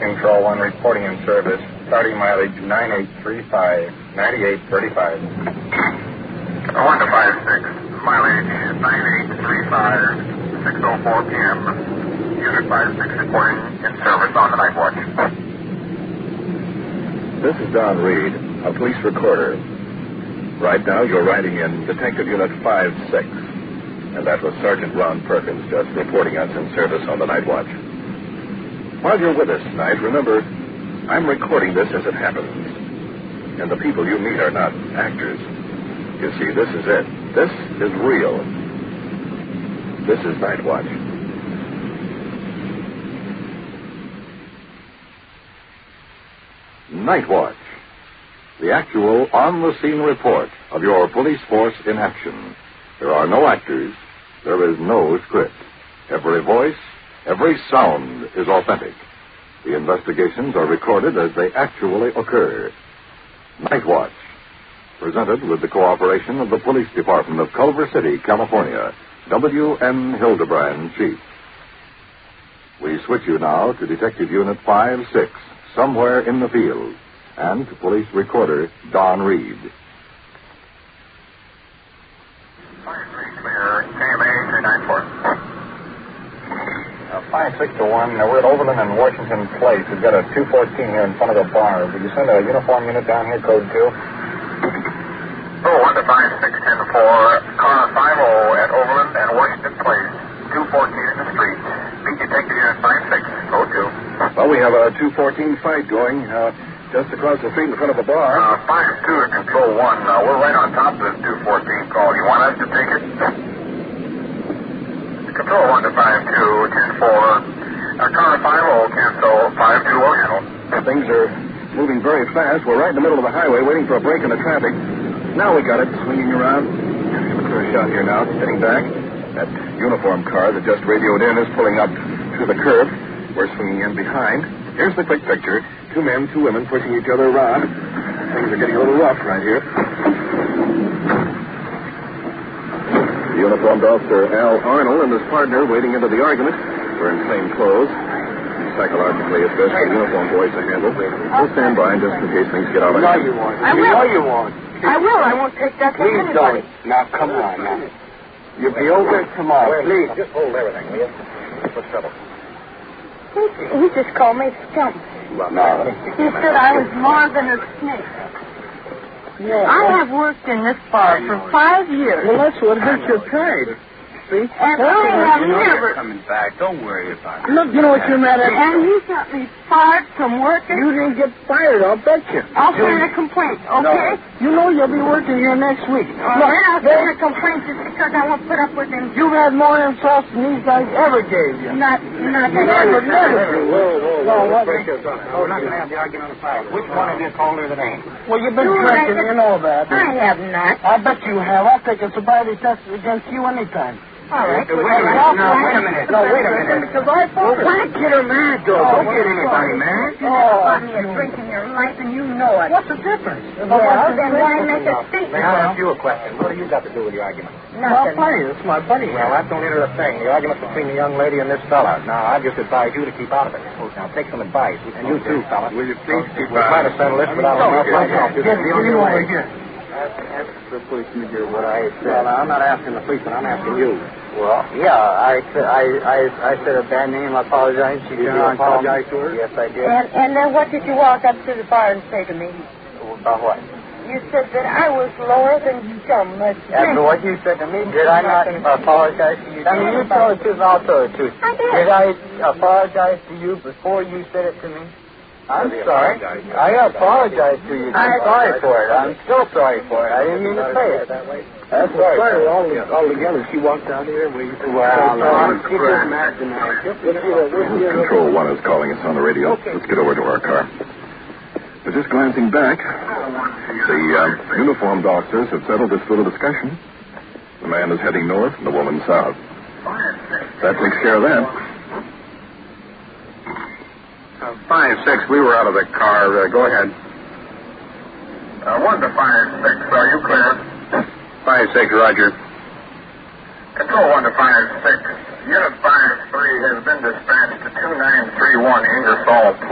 Control 1 reporting in service. Starting mileage 9835, 9835. 1 to 56. Mileage 9835, 6:04 p.m. Unit 56 reporting in service on the night watch. This is Don Reed, a police recorder. Right now you're riding in Detective Unit 56. And that was Sergeant Ron Perkins just reporting us in service on the night watch. While you're with us tonight, remember, I'm recording this as it happens. And the people you meet are not actors. You see, this is it. This is real. This is Night Watch. Night Watch. The actual on-the-scene report of your police force in action. There are no actors. There is no script. Every voice, every sound is authentic. The investigations are recorded as they actually occur. Night Watch. Presented with the cooperation of the Police Department of Culver City, California. W.N. Hildebrand, Chief. We switch you now to Detective Unit 56, somewhere in the field, and to police recorder Don Reed. 53 clear, KMA 394. 56 to 1. We're at Overland and Washington Place. We've got a 214 here in front of the bar. Would you send a uniform unit down here, code 2? 1 to 56, 10 to 4. Car 50 at Overland and Washington Place. 214 in the street. Meet Detective Unit 56, code 2. Well, we have a 214 fight going just across the street in front of a bar. 52 to Control 1. We're right on top of this 214 call. You want us to take it? Control 1 to 52, 10-4. Car 50, cancel. 52 will handle. Things are moving very fast. We're right in the middle of the highway waiting for a break in the traffic. Now we got it swinging around. Clear shot here now, heading back. That uniform car that just radioed in is pulling up to the curb. We're swinging in behind. Here's the quick picture. 2 men, 2 women pushing each other around. Things are getting a little rough right here. The uniformed officer, Al Arnold, and his partner waiting into the argument. We're in plain clothes. Psychologically, it's best for the uniformed boys to handle. We'll stand by just in case things get out of hand. You won't. I will. You know you won't. I will. I won't take that from Please anybody. don't. Now, come on, now. You'll be over tomorrow, please. Just hold everything, will you? What's trouble? He just called me skunk. No. He said I was more than a snake. I have worked in this bar for 5 years. Well, that's what hurt your pride. See? And I have never... coming back. Don't worry about it. Look, you know what you're mad at? And you got me fired from working? You didn't get fired, I'll bet you. I'll send a complaint, okay? You know you'll be working here next week. Then I'll send a complaint just because I won't put up with him. You've had more insults than these guys ever gave you. Not Never. Whoa. Break this on it. We're not going to have the argument on the file. Which one of you called her the name? Well, you've been drinking, you know that. I have not. I bet you have. I'll take a sobriety test against you anytime. All right. Wait a minute. Because I thought it. Why get her mad, though? Don't get anybody mad. You've been drinking your life and you know it. What's the difference? Well, then why make a statement? Now, I'll ask you a question. What do you got to do with the argument? I'll tell you, it's my buddy. Well, that don't enter a thing. The argument's between the young lady and this fella. Now, I just advise you to keep out of it. Now, take some advice. And you too, fella. Will you please keep We'll try to settle this without a mouth like that. Get you over here. Ask the policeman here what I said. Well, I'm not asking the policeman. I'm asking you. Well, yeah, I said a bad name. I apologize. Did you apologize to her? Yes, I did. And then what did you walk up to the bar and say to me? About what? You said that I was lower than some. After what you said to me, did I not apologize to you? I mean, you tell the truth, I'll tell the truth. I did. Did I apologize to you before you said it to me? I'm sorry. I apologize to you. I'm sorry for it. I'm still sorry for it. I didn't mean to say it. That's sorry. All together. She walked out here. She just mad tonight. Control 1 is calling us on the radio. Let's get over to our car. But just glancing back, the uniformed officers have settled this little discussion. The man is heading north and the woman south. That takes care of that. 5-6, we were out of the car. Go ahead. 1 to 5-6, are you clear? 5-6, Roger. Control 1 to 5-6. Unit 5-3 has been dispatched to 2931 Ingersoll